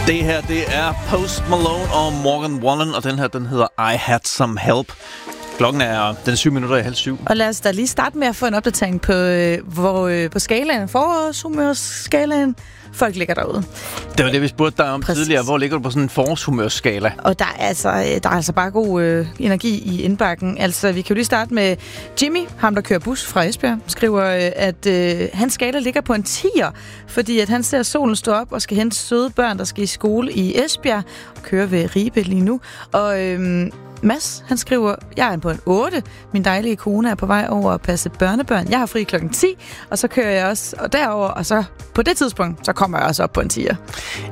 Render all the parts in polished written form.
Det her, det er Post Malone og Morgan Wallen, og den her, den hedder I Had Some Help. Klokken er den 7:07. Og lad os da lige starte med at få en opdatering på skalaen, forårshumørskalaen. Folk ligger derude. Det var det, vi spurgte dig om tidligere. Hvor ligger du på sådan en forårshumørskala? Og der er altså bare god energi i indbakken. Altså, vi kan jo lige starte med Jimmy, ham der kører bus fra Esbjerg, skriver, at hans skala ligger på en 10'er, fordi at han ser solen stå op og skal hente søde børn, der skal i skole i Esbjerg, og kører ved Ribe lige nu. Og Mads, han skriver, jeg er på en 8. Min dejlige kone er på vej over at passe børnebørn. Jeg har fri klokken 10, og så kører jeg også derover, og så på det tidspunkt, så kommer jeg også op på en 10'er.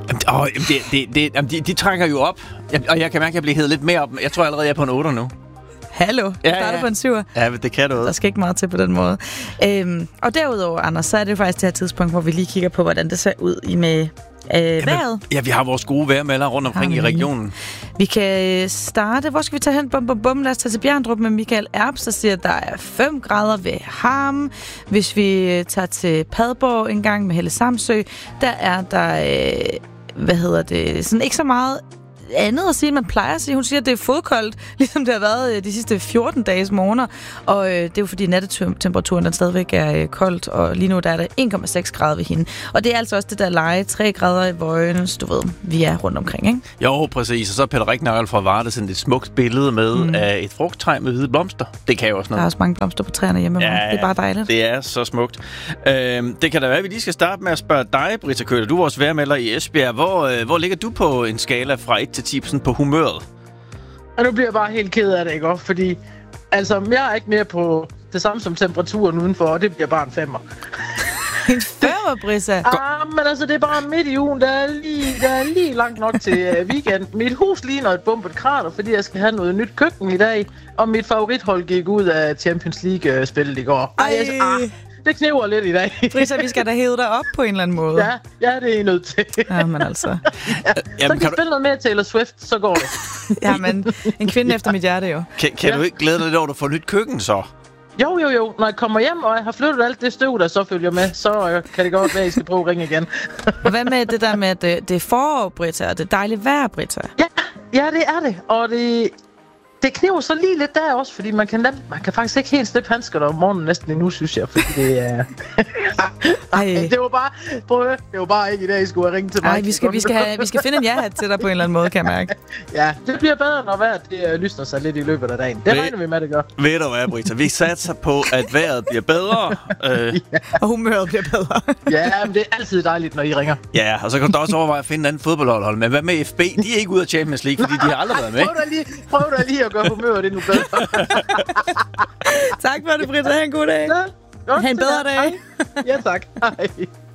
De trækker jo op, og jeg kan mærke, at jeg bliver hævet lidt mere op. Jeg tror allerede, jeg er på en 8 nu. Hallo, du starter på en 7'er. Ja, det kan du. Der skal ikke meget til på den måde. Og derudover, Anders, så er det jo faktisk det her tidspunkt, hvor vi lige kigger på, hvordan det ser ud med vejret. Ja, vi har vores gode vejrmelder rundt omkring i regionen. Vi kan starte. Hvor skal vi tage hen? Lad os tage til Bjerndrup med Michael Erbs, der siger, at der er 5 grader ved Harm. Hvis vi tager til Padborg en gang med Helle Samsø, der er der, sådan ikke så meget andet at sige, end man plejer at sige. Hun siger, at det er fodkoldt, ligesom det har været de sidste 14 dages morgener. Og det er jo fordi nattetemperaturen den stadigvæk er koldt, og lige nu der er der 1,6 grader ved hende. Og det er altså også det der leje, 3 grader i Vojens, du ved, vi er rundt omkring, ikke? Jo, præcis. Og så er Peter Ricknagel fra Varde sendt et smukt billede med af et frugttræ med hvide blomster. Det kan jo også noget. Der er også mange blomster på træerne hjemme. Ja, det er bare dejligt. Det er så smukt. Det kan da være, at vi lige skal starte med at spørge dig, Britta Køller. Du er vores vejrmelder i Esbjerg. Hvor ligger du på en skala fra 1 til 10 på humøret? Og nu bliver jeg bare helt ked af det, ikke? Fordi altså, jeg er ikke mere på det samme som temperaturen udenfor, og det bliver bare en 5'er. En 5'er, Brissa? Men altså, det er bare midt i ugen. Der er lige langt nok til weekend. Mit hus ligner et bumpet krater, fordi jeg skal have noget nyt køkken i dag. Og mit favorithold gik ud af Champions League-spillet i går. Det knæver lidt i dag. Brissa, vi skal da hæve dig op på en eller anden måde. Ja, det er I nødt til. Ja, men altså. Så kan spille noget mere Taylor Swift, så går det. Jamen, en kvinde efter mit hjerte jo. Kan du ikke glæde dig lidt over, at du får nyt køkken så? Jo. Når jeg kommer hjem, og jeg har flyttet alt det støv, der så følger med, så kan det godt være, at I skal prøve at ringe igen. Og hvad med det der med, at det er forår, Britta, og det er dejligt vejr, Britta? Ja, det er det. Og det kniver så lige lidt der også, fordi man kan faktisk ikke helt slippe handsker der om morgenen næsten endnu, synes jeg, fordi det er... det var bare ikke i dag, I skulle have ringet til mig. Nej, vi skal finde en ja-hat til dig på en eller anden måde, kan jeg mærke. Ja, det bliver bedre, når vejret det lysner sig lidt i løbet af dagen. Det regner vi med, det gør. Ved du hvad, Britta? Vi satser på, at vejret bliver bedre. Og humøret bliver bedre. Ja, men det er altid dejligt, når I ringer. Ja, og så kan du også overveje at finde en anden fodboldhold. Men hvad med FB? De er ikke ude af Champions League, fordi de har aldrig været med. Prøv da lige at gøre humøret endnu bedre. Tak for det, Britta. Ha' en god dag. Ja, ha' en bedre dag. Ja, tak. Hej.